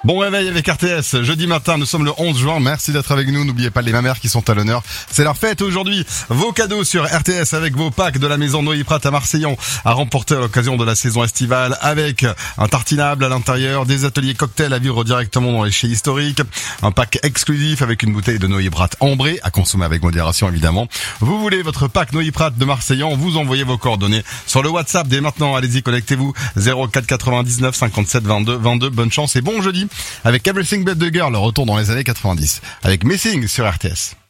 Bon réveil avec RTS, jeudi matin, nous sommes le 11 juin, merci d'être avec nous, n'oubliez pas les mamères qui sont à l'honneur, c'est leur fête aujourd'hui. Vos cadeaux sur RTS avec vos packs de la maison Noé Prat à Marseillan à remporter à l'occasion de la saison estivale avec un tartinable à l'intérieur, des ateliers cocktails à vivre directement dans les chais historiques, un pack exclusif avec une bouteille de Noé Prat ambrée à consommer avec modération évidemment. Vous voulez votre pack Noé Prat de Marseillan, vous envoyez vos coordonnées sur le WhatsApp dès maintenant, allez-y, connectez-vous 04 99 57 22 22, bonne chance et bon jeudi avec Everything But The Girl, le retour dans les années 90 avec Missing sur RTS.